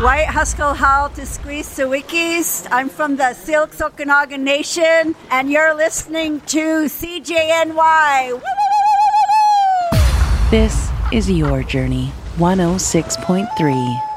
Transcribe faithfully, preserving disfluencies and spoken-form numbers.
White Haskell Howell to Squeeze Sawikis. I'm from the Silks Okanagan Nation, and you're listening to C J N Y. This is Your Journey, one oh six point three.